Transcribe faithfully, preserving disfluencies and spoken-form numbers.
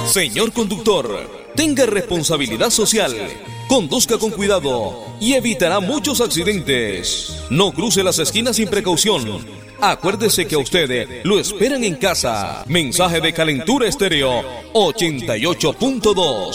Señor conductor, tenga responsabilidad social, conduzca con cuidado y evitará muchos accidentes. No cruce las esquinas sin precaución. Acuérdese que a usted lo esperan en casa. Mensaje de Calentura Estéreo ochenta y ocho punto dos.